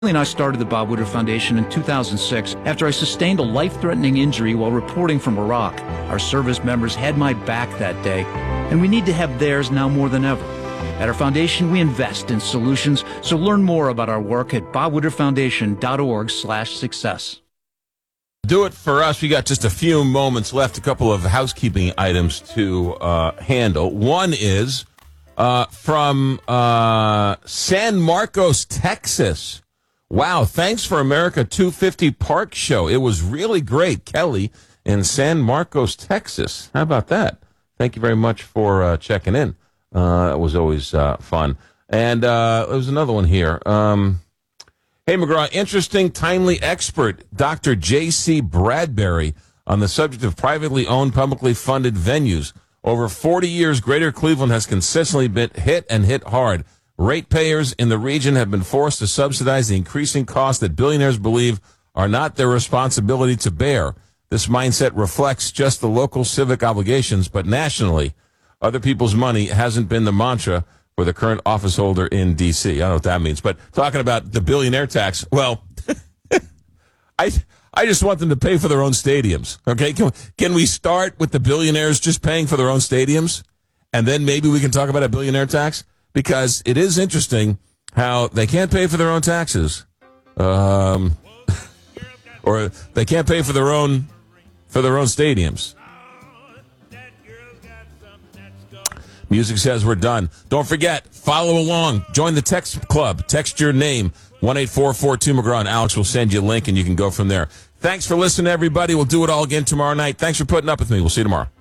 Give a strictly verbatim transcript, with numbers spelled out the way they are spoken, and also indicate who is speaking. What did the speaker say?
Speaker 1: and I started the Bob Woodward Foundation in two thousand six after I sustained a life-threatening injury while reporting from Iraq. Our service members had my back that day, and we need to have theirs now more than ever. At our foundation, we invest in solutions, so learn more about our work at bob woodward foundation dot org slash success.
Speaker 2: Do it for us. We got just a few moments left, a couple of housekeeping items to uh, handle. One is uh, from uh, San Marcos, Texas. Wow, thanks for America two fifty Park Show. It was really great. Kelly in San Marcos, Texas. How about that? Thank you very much for uh, checking in. Uh, it was always uh, fun. And uh, there was another one here. Um, hey, McGraw, interesting, timely expert, Doctor J C Bradbury, on the subject of privately owned, publicly funded venues. Over forty years, Greater Cleveland has consistently been hit and hit hard. Ratepayers in the region have been forced to subsidize the increasing costs that billionaires believe are not their responsibility to bear. This mindset reflects just the local civic obligations, but nationally, other people's money hasn't been the mantra for the current office holder in D C. I don't know what that means, but talking about the billionaire tax, well, I I just want them to pay for their own stadiums, okay? Can, can we start with the billionaires just paying for their own stadiums, and then maybe we can talk about a billionaire tax? Because it is interesting how they can't pay for their own taxes, um, or they can't pay for their own for their own stadiums. Music says we're done. Don't forget, follow along. Join the text club. Text your name, one eight four four two McGraw, and Alex will send you a link, and you can go from there. Thanks for listening, everybody. We'll do it all again tomorrow night. Thanks for putting up with me. We'll see you tomorrow.